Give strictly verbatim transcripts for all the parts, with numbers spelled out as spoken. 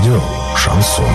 Радио «Шансон».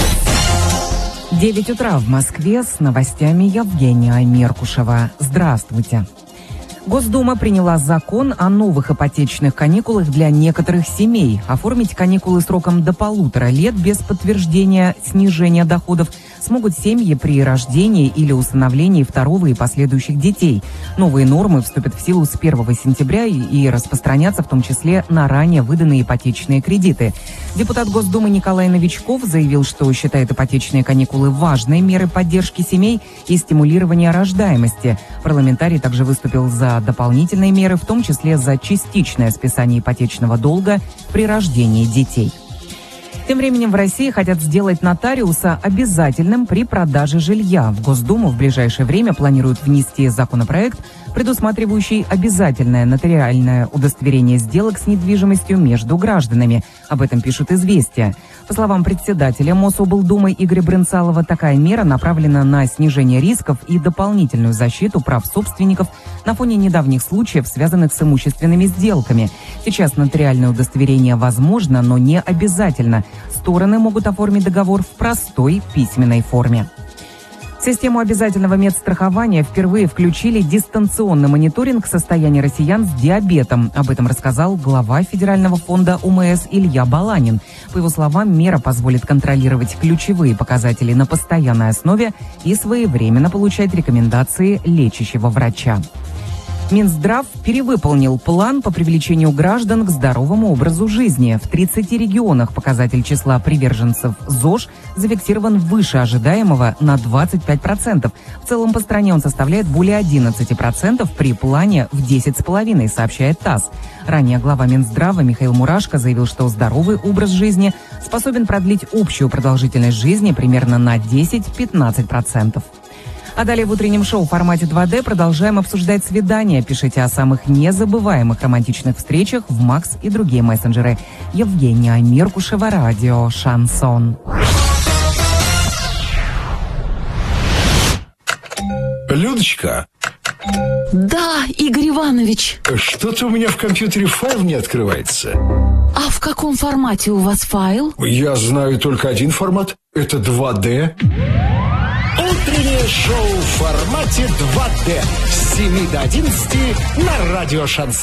девять утра в Москве, с новостями Евгения Меркушева. Здравствуйте. Госдума приняла закон о новых ипотечных каникулах для некоторых семей. Оформить каникулы сроком до полутора лет без подтверждения снижения доходов смогут семьи при рождении или усыновлении второго и последующих детей. Новые нормы вступят в силу с первого сентября и распространятся в том числе на ранее выданные ипотечные кредиты. Депутат Госдумы Николай Новичков заявил, что считает ипотечные каникулы важной мерой поддержки семей и стимулирования рождаемости. Парламентарий также выступил за дополнительные меры, в том числе за частичное списание ипотечного долга при рождении детей. Тем временем в России хотят сделать нотариуса обязательным при продаже жилья. В Госдуму в ближайшее время планируют внести законопроект, предусматривающий обязательное нотариальное удостоверение сделок с недвижимостью между гражданами. Об этом пишут «Известия». По словам председателя Мособлдумы Игоря Брынцалова, такая мера направлена на снижение рисков и дополнительную защиту прав собственников на фоне недавних случаев, связанных с имущественными сделками. Сейчас нотариальное удостоверение возможно, но не обязательно. Стороны могут оформить договор в простой письменной форме. В систему обязательного медстрахования впервые включили дистанционный мониторинг состояния россиян с диабетом. Об этом рассказал глава Федерального фонда УМС Илья Баланин. По его словам, мера позволит контролировать ключевые показатели на постоянной основе и своевременно получать рекомендации лечащего врача. Минздрав перевыполнил план по привлечению граждан к здоровому образу жизни. В тридцати регионах показатель числа приверженцев ЗОЖ зафиксирован выше ожидаемого на двадцать пять процентов. В целом по стране он составляет более одиннадцати процентов при плане в десять с половиной, сообщает ТАСС. Ранее глава Минздрава Михаил Мурашко заявил, что здоровый образ жизни способен продлить общую продолжительность жизни примерно на десять-пятнадцать процентов. А далее в утреннем шоу в формате два дэ продолжаем обсуждать свидания. Пишите о самых незабываемых романтичных встречах в Макс и другие мессенджеры. Евгения Меркушева, радио «Шансон». Людочка. Да, Игорь Иванович. Что-то у меня в компьютере файл не открывается. А в каком формате у вас файл? Я знаю только один формат. Это два дэ. Утреннее шоу в формате два дэ с семи до одиннадцати на радио «Шансон».